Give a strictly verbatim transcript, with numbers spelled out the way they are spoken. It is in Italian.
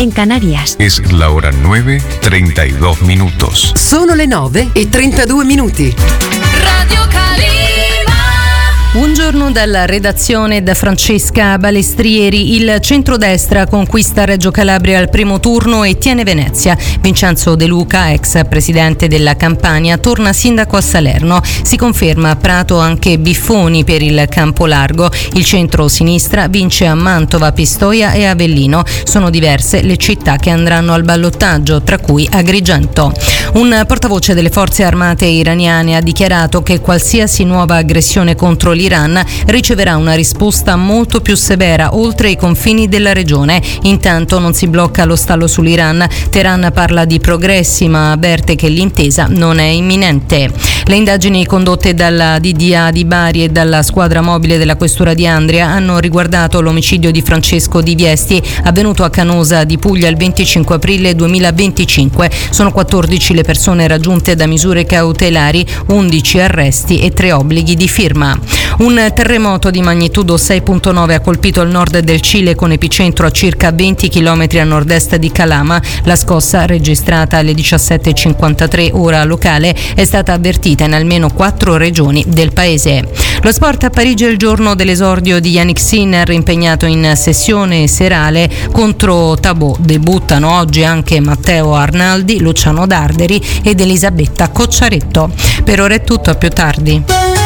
en Canarias. Es la hora nueve, treinta y dos minutos. Sono le nove e trentadue minuti. Radio Calima. Buongiorno dalla redazione da Francesca Balestrieri. Il centrodestra conquista Reggio Calabria al primo turno e tiene Venezia. Vincenzo De Luca, ex presidente della Campania, torna sindaco a Salerno. Si conferma a Prato anche Biffoni per il Campo Largo. Il centro-sinistra vince a Mantova, Pistoia e Avellino. Sono diverse le città che andranno al ballottaggio, tra cui Agrigento. Un portavoce delle forze armate iraniane ha dichiarato che qualsiasi nuova aggressione contro l'Iran riceverà una risposta molto più severa oltre i confini della regione. Intanto non si blocca lo stallo sull'Iran. Teheran parla di progressi ma avverte che l'intesa non è imminente. Le indagini condotte dalla D D A di Bari e dalla squadra mobile della questura di Andria hanno riguardato l'omicidio di Francesco Di Viesti, avvenuto a Canosa di Puglia il venticinque aprile duemilaventicinque. Sono quattordici le persone raggiunte da misure cautelari, undici arresti e tre obblighi di firma. Un terremoto di magnitudo sei virgola nove ha colpito il nord del Cile con epicentro a circa venti chilometri a nord-est di Calama. La scossa, registrata alle diciassette e cinquantatré ora locale, è stata avvertita in almeno quattro regioni del paese. Lo sport a Parigi è il giorno dell'esordio di Yannick Sinner, impegnato in sessione serale contro Tabò. Debuttano oggi anche Matteo Arnaldi, Luciano Darderi ed Elisabetta Cocciaretto. Per ora è tutto, a più tardi.